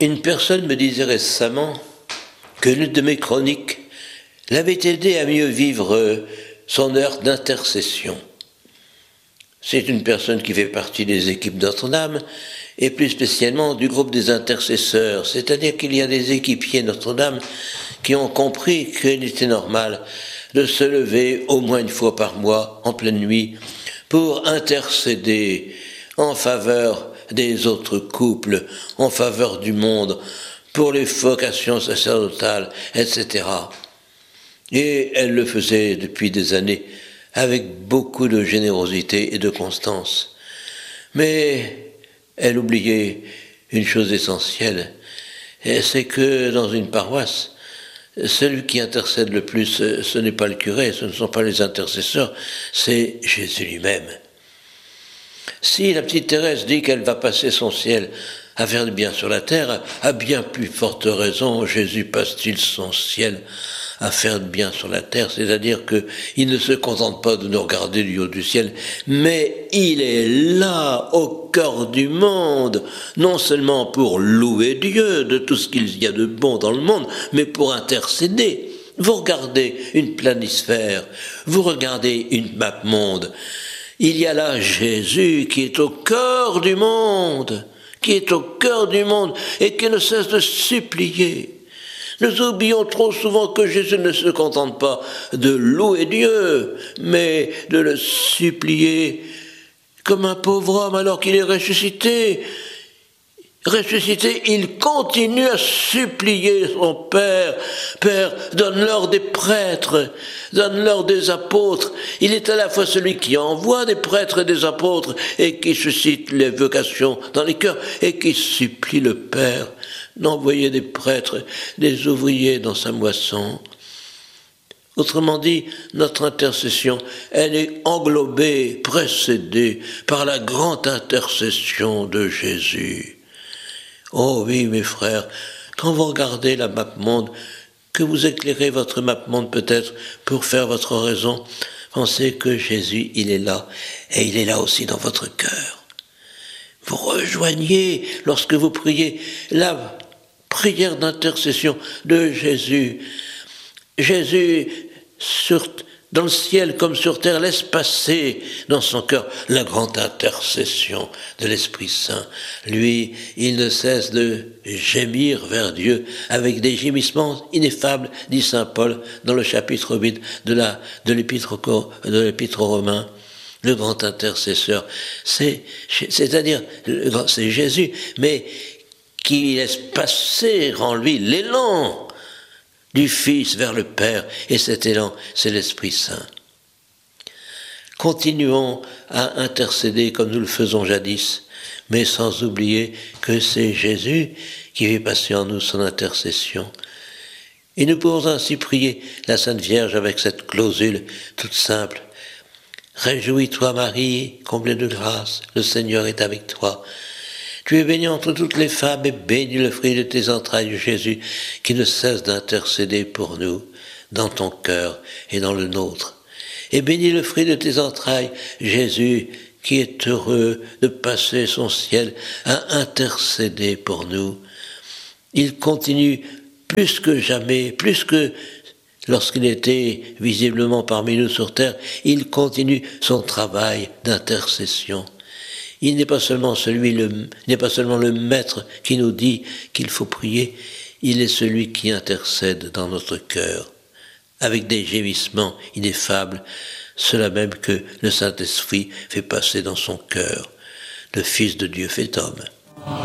Une personne me disait récemment que l'une de mes chroniques l'avait aidé à mieux vivre son heure d'intercession. C'est une personne qui fait partie des équipes Notre-Dame et plus spécialement du groupe des intercesseurs, c'est-à-dire qu'il y a des équipiers Notre-Dame qui ont compris qu'il était normal de se lever au moins une fois par mois, en pleine nuit, pour intercéder en faveur des autres couples, en faveur du monde, pour les vocations sacerdotales, etc. Et elle le faisait depuis des années, avec beaucoup de générosité et de constance. Mais elle oubliait une chose essentielle, c'est que dans une paroisse, celui qui intercède le plus, ce n'est pas le curé, ce ne sont pas les intercesseurs, c'est Jésus lui-même. Si la petite Thérèse dit qu'elle va passer son ciel à faire du bien sur la terre, à bien plus forte raison, Jésus passe-t-il son ciel à faire du bien sur la terre, c'est-à-dire qu'il ne se contente pas de nous regarder du haut du ciel, mais il est là, au cœur du monde, non seulement pour louer Dieu de tout ce qu'il y a de bon dans le monde, mais pour intercéder. Vous regardez une planisphère, vous regardez une map monde, il y a là Jésus qui est au cœur du monde, et qui ne cesse de supplier. Nous oublions trop souvent que Jésus ne se contente pas de louer Dieu, mais de le supplier comme un pauvre homme alors qu'il est ressuscité. Ressuscité, il continue à supplier son Père. Père, donne-leur des prêtres, donne-leur des apôtres. Il est à la fois celui qui envoie des prêtres et des apôtres et qui suscite les vocations dans les cœurs et qui supplie le Père d'envoyer des prêtres, des ouvriers dans sa moisson. Autrement dit, notre intercession, elle est englobée, précédée par la grande intercession de Jésus. Oh oui, mes frères, quand vous regardez la map monde, que vous éclairez votre map monde peut-être pour faire votre raison, pensez que Jésus, il est là, et il est là aussi dans votre cœur. Vous rejoignez, lorsque vous priez, la prière d'intercession de Jésus. Jésus, dans le ciel comme sur terre, laisse passer dans son cœur la grande intercession de l'Esprit Saint. Lui, il ne cesse de gémir vers Dieu avec des gémissements ineffables, dit saint Paul dans le chapitre 8 de l'épître aux Romains. Le grand intercesseur, c'est-à-dire, c'est Jésus, mais qui laisse passer en lui l'élan du Fils vers le Père, et cet élan, c'est l'Esprit Saint. Continuons à intercéder comme nous le faisons jadis, mais sans oublier que c'est Jésus qui fait passer en nous son intercession. Et nous pouvons ainsi prier la Sainte Vierge avec cette clausule toute simple. Réjouis-toi Marie, comblée de grâce, le Seigneur est avec toi. Tu es bénie entre toutes les femmes et béni le fruit de tes entrailles, Jésus, qui ne cesse d'intercéder pour nous, dans ton cœur et dans le nôtre. Et béni le fruit de tes entrailles, Jésus, qui est heureux de passer son ciel à intercéder pour nous. Il continue plus que jamais, plus que lorsqu'il était visiblement parmi nous sur terre, il continue son travail d'intercession. Il n'est pas seulement le maître qui nous dit qu'il faut prier, il est celui qui intercède dans notre cœur, avec des gémissements ineffables, cela même que le Saint-Esprit fait passer dans son cœur. Le Fils de Dieu fait homme.